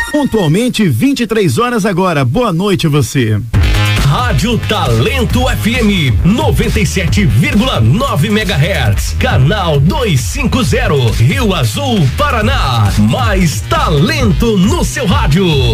Pontualmente 23 horas agora. Boa noite você. Rádio Talento FM 97,9 MHz, canal 250, Rio Azul, Paraná. Mais talento no seu rádio.